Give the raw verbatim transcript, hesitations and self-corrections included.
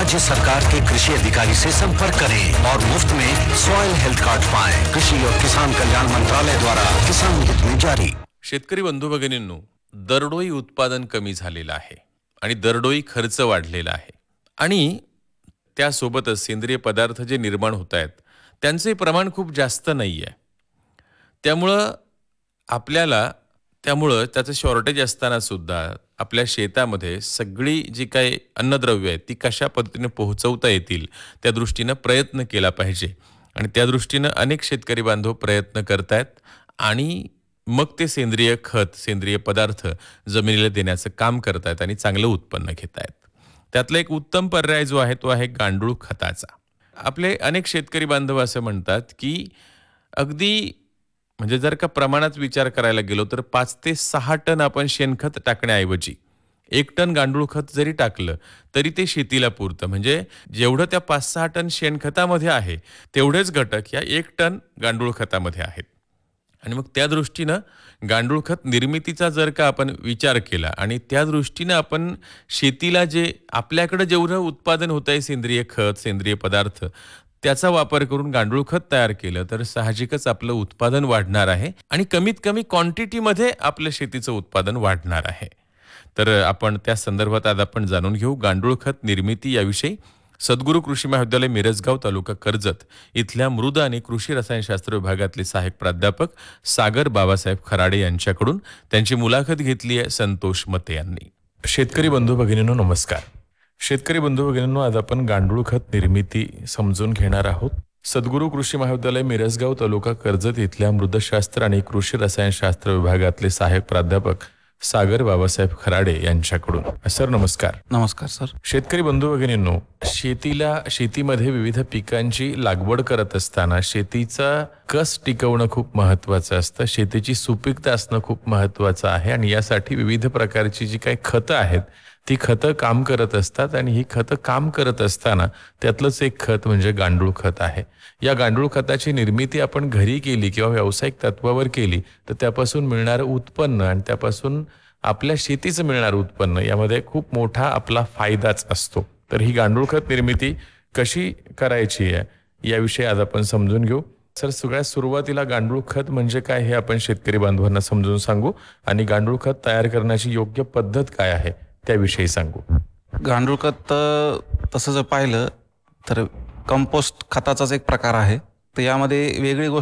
राज्य सरकार के कृषि अधिकारी से संपर्क करें और मुफ्त में सॉइल हेल्थ कार्ड पाएं। कृषि और किसान कल्याण मंत्रालय द्वारा किसान हित में जारी। शेतकरी बंधू भगिनींनो, दरडोई उत्पादन कमी झालेलं आहे आणि दरडोई खर्च वाढलेला आहे आणि त्यासोबतच सेंद्रिय पदार्थ जे निर्माण होत आहेत त्यांचे प्रमाण खूप जास्त नाही आहे. त्यामुळं आपल्याला त्यामुळं त्याचं शॉर्टेज असताना सुद्धा आपल्या शेतामध्ये सगळी जी काही अन्नद्रव्य आहेत ती कशा पद्धतीने पोहोचवता येतील त्या दृष्टीनं प्रयत्न केला पाहिजे आणि त्या दृष्टीनं अनेक शेतकरी बांधव प्रयत्न करतायत आणि मग ते सेंद्रिय खत, सेंद्रिय पदार्थ जमिनीला देण्याचं काम करतायत आणि चांगलं उत्पन्न घेत आहेत. त्यातला एक उत्तम पर्याय जो आहे तो आहे गांडूळ खताचा. आपले अनेक शेतकरी बांधव असं म्हणतात की अगदी म्हणजे जर का प्रमाणात विचार करायला गेलो तर पाच ते सहा टन आपण शेणखत टाकण्याऐवजी एक टन गांडूळ खत जरी टाकलं तरी ते शेतीला पुरतं. म्हणजे जेवढं त्या पाच सहा टन शेणखतामध्ये आहे तेवढेच घटक या एक टन गांडूळ खतामध्ये आहेत. आणि मग त्या दृष्टीनं गांडूळ खत निर्मितीचा जर का आपण विचार केला आणि त्या दृष्टीनं आपण शेतीला जे आपल्याकडे जेवढं उत्पादन होत आहे सेंद्रिय खत, सेंद्रिय पदार्थ त्याचा वापर करून गांडूळ खत तयार केलं तर साहजिकच आपलं उत्पादन वाढणार आहे आणि कमीत कमी क्वांटिटीमध्ये आपलं शेतीचं उत्पादन वाढणार आहे. तर आपण त्या संदर्भात आज आपण जाणून घेऊ गांडूळ खत निर्मिती याविषयी. सद्गुरू कृषी महाविद्यालय मिरजगाव तालुका कर्जत इथल्या मृद आणि कृषी रसायनशास्त्र विभागातले सहाय्यक प्राध्यापक सागर बाबासाहेब खराडे यांच्याकडून त्यांची मुलाखत घेतली आहे संतोष मते यांनी. शेतकरी बंधू भगिनींनो नमस्कार. शेतकरी बंधू भगिनींनो आज आपण गांडूळ खत निर्मिती समजून घेणार आहोत. सद्गुरू कृषी महाविद्यालय मिरजगाव तालुका कर्जत इथल्या मृदशास्त्र आणि कृषी रसायनशास्त्र विभागातले सहाय्यक प्राध्यापक सागर बाबासाहेब खराडे यांच्याकडून. सर नमस्कार. नमस्कार सर. शेतकरी बंधू भगिनींनो, शेतीला शेतीमध्ये विविध पिकांची लागवड करत असताना शेतीचा कस टिकवणं खूप महत्त्वाचं असतं. शेतीची सुपीकता असणं खूप महत्त्वाचं आहे आणि यासाठी विविध प्रकारची जी काही खतं आहेत ती खतं काम करत असतात आणि ही खतं काम करत असताना त्यातलंच एक खत म्हणजे गांडूळ खत आहे. या गांडूळ खताची निर्मिती आपण घरी केली किंवा व्यावसायिक तत्वावर केली तर त्यापासून मिळणारं उत्पन्न आणि त्यापासून आपल्या शेतीचं मिळणारं उत्पन्न यामध्ये खूप मोठा आपला फायदाच असतो. तर ही गांडूळ खत निर्मिती कशी करायची आहे याविषयी आज आपण समजून घेऊ. सर, सगळ्यात सुरुवातीला गांडूळ खत म्हणजे काय हे आपण शेतकरी बांधवांना समजून सांगू आणि गांडूळ खत तयार करण्याची योग्य पद्धत काय आहे त्याविषयी सांगू. गांडूळ खत तसं जर पाहिलं तर कंपोस्ट खताचाच एक प्रकार आहे. तर यामध्ये वेगळी गोष्ट